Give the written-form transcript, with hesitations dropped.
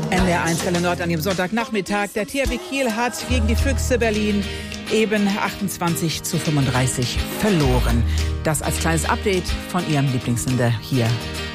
NDR1 Welle Nord an dem Sonntagnachmittag. Der THW Kiel hat gegen die Füchse Berlin eben 28:35 verloren. Das als kleines Update von Ihrem Lieblingssender hier